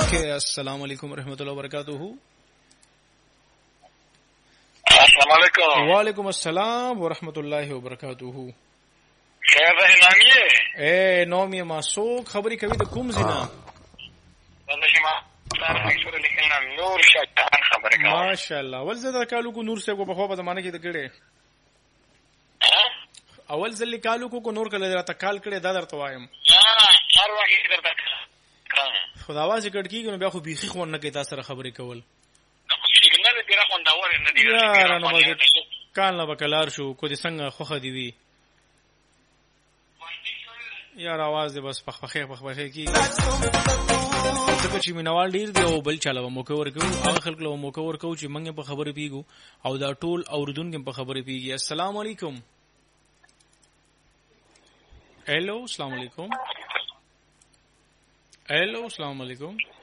اوکے السلام علیکم ورحمۃ اللہ وبرکاتہ. السلام علیکم. وعلیکم السلام ورحمۃ اللہ وبرکاتہ. خیر ده نامیه اے نوم یې ماسوک خبرې کوي د کوم ځای والله شما تعرف شو لیکلنا نور شاهان خبره کوي ماشاءالله. اول ځل کالو کو نور سے کو په خو په زمانه کې د کړه اول ځل کالو کو نور کله راته کال کړه دا درته وایم هر وخت درته کړم خدا आवाज کټکیږي نو بیا خو بيخي خو نه کې تاسو سره خبرې کول سیګنال دې را خونداور نه دی یار نو مګ کال نه وکلار شو کو دې څنګه خوخه دی وی یار आवाज دې بس پخپخه کی څه چې مینوال ډیر دی او بل چاله موقع ورکو هغه خلک له موقع ورکو چې منګه په خبرې پیګو او دا ټول اوردونکو په خبرې پیږي. السلام علیکم. हेलो अस्सलाम वालेकुम. हेलो अस्सलाम वालेकुम.